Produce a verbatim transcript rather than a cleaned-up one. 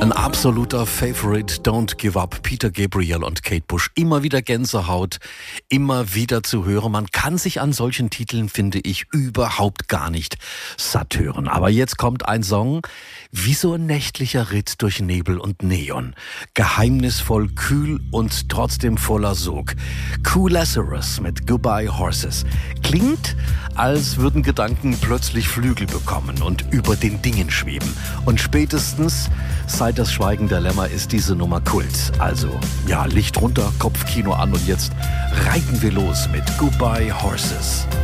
Ein absoluter Favorite, Don't Give Up, Peter Gabriel und Kate Bush. Immer wieder Gänsehaut, immer wieder zu hören. Man kann sich an solchen Titeln, finde ich, überhaupt gar nicht satt hören. Aber jetzt kommt ein Song, wie so ein nächtlicher Ritt durch Nebel und Neon. Geheimnisvoll, kühl und trotzdem voller Sog. Cool Lazarus mit Goodbye Horses. Klingt, als würden Gedanken plötzlich Flügel bekommen und über den Dingen schweben. Und spätestens seit das Schweigen der Lämmer ist diese Nummer Kult. Also, ja, Licht runter, Kopfkino an und jetzt reiten wir los mit Goodbye Horses.